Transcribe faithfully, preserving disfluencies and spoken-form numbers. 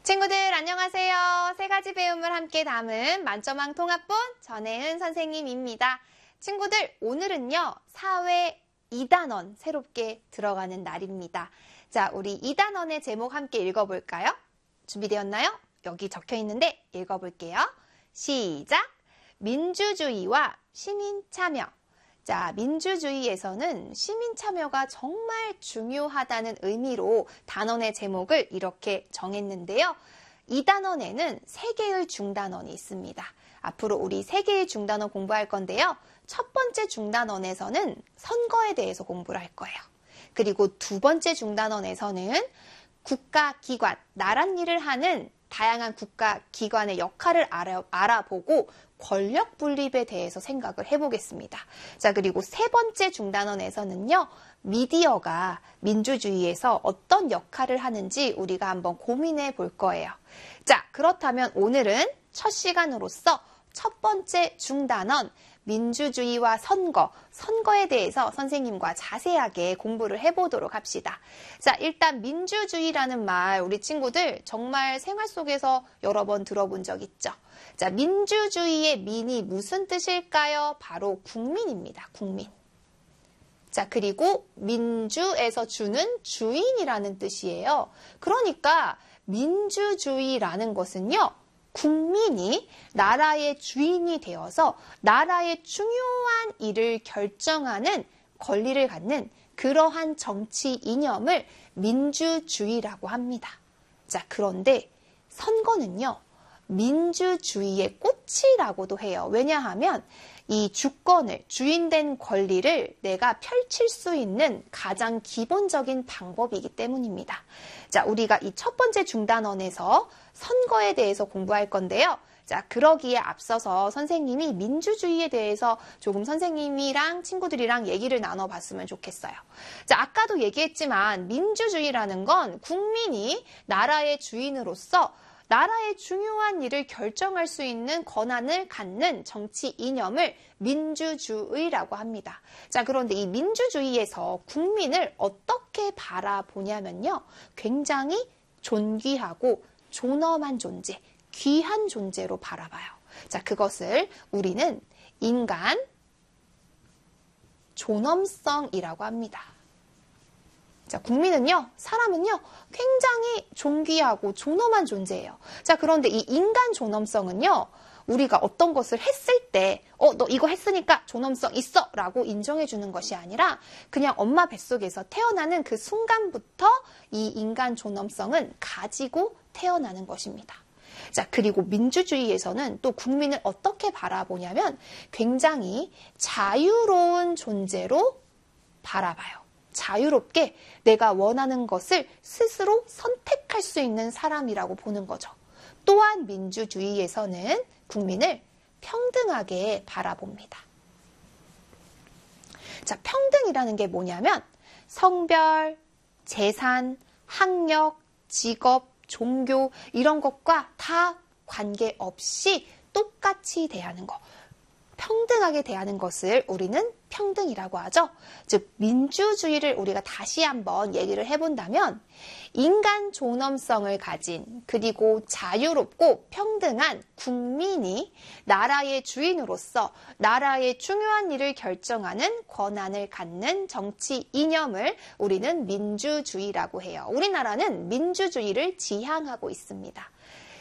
친구들 안녕하세요. 세 가지 배움을 함께 담은 만점왕 통합본 전혜은 선생님입니다. 친구들 오늘은요 사회 이 단원 새롭게 들어가는 날입니다. 자, 우리 이 단원의 제목 함께 읽어볼까요? 준비되었나요? 여기 적혀 있는데 읽어볼게요. 시작! 민주주의와 시민참여. 자, 민주주의에서는 시민참여가 정말 중요하다는 의미로 단원의 제목을 이렇게 정했는데요. 이 단원에는 세 개의 중단원이 있습니다. 앞으로 우리 세 개의 중단원 공부할 건데요. 첫 번째 중단원에서는 선거에 대해서 공부를 할 거예요. 그리고 두 번째 중단원에서는 국가기관, 나랏일을 하는 다양한 국가기관의 역할을 알아, 알아보고 권력 분립에 대해서 생각을 해보겠습니다. 자, 그리고 세 번째 중단원에서는요, 미디어가 민주주의에서 어떤 역할을 하는지 우리가 한번 고민해 볼 거예요. 자, 그렇다면 오늘은 첫 시간으로서 첫 번째 중단원, 민주주의와 선거, 선거에 대해서 선생님과 자세하게 공부를 해보도록 합시다. 자, 일단 민주주의라는 말 우리 친구들 정말 생활 속에서 여러 번 들어본 적 있죠? 자, 민주주의의 민이 무슨 뜻일까요? 바로 국민입니다. 국민. 자, 그리고 민주에서 주는 주인이라는 뜻이에요. 그러니까 민주주의라는 것은요, 국민이 나라의 주인이 되어서 나라의 중요한 일을 결정하는 권리를 갖는 그러한 정치 이념을 민주주의라고 합니다. 자, 그런데 선거는요, 민주주의의 꽃이라고도 해요. 왜냐하면 이 주권을, 주인된 권리를 내가 펼칠 수 있는 가장 기본적인 방법이기 때문입니다. 자, 우리가 이 첫 번째 중단원에서 선거에 대해서 공부할 건데요. 자, 그러기에 앞서서 선생님이 민주주의에 대해서 조금 선생님이랑 친구들이랑 얘기를 나눠봤으면 좋겠어요. 자, 아까도 얘기했지만 민주주의라는 건 국민이 나라의 주인으로서 나라의 중요한 일을 결정할 수 있는 권한을 갖는 정치 이념을 민주주의라고 합니다. 자, 그런데 이 민주주의에서 국민을 어떻게 바라보냐면요. 굉장히 존귀하고 존엄한 존재, 귀한 존재로 바라봐요. 자, 그것을 우리는 인간 존엄성이라고 합니다. 자, 국민은요, 사람은요, 굉장히 존귀하고 존엄한 존재예요. 자, 그런데 이 인간 존엄성은요, 우리가 어떤 것을 했을 때, 어, 너 이거 했으니까 존엄성 있어! 라고 인정해주는 것이 아니라, 그냥 엄마 뱃속에서 태어나는 그 순간부터 이 인간 존엄성은 가지고 태어나는 것입니다. 자, 그리고 민주주의에서는 또 국민을 어떻게 바라보냐면, 굉장히 자유로운 존재로 바라봐요. 자유롭게 내가 원하는 것을 스스로 선택할 수 있는 사람이라고 보는 거죠. 또한 민주주의에서는 국민을 평등하게 바라봅니다. 자, 평등이라는 게 뭐냐면 성별, 재산, 학력, 직업, 종교 이런 것과 다 관계없이 똑같이 대하는 거. 평등하게 대하는 것을 우리는 평등이라고 하죠. 즉 민주주의를 우리가 다시 한번 얘기를 해본다면 인간 존엄성을 가진 그리고 자유롭고 평등한 국민이 나라의 주인으로서 나라의 중요한 일을 결정하는 권한을 갖는 정치 이념을 우리는 민주주의라고 해요. 우리나라는 민주주의를 지향하고 있습니다.